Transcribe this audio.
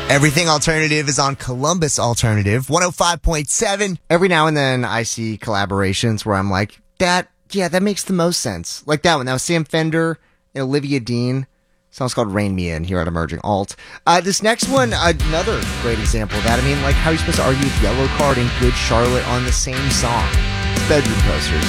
Everything Alternative is on Columbus Alternative, 105.7. Every now and then I see collaborations where I'm like, that makes the most sense. Like that one. That was Sam Fender and Olivia Dean. Song's called Rain Me In here at Emerging Alt. This next one, another great example of that. I mean, like, how are you supposed to argue with Yellow Card and Good Charlotte on the same song? It's Bedroom Posters.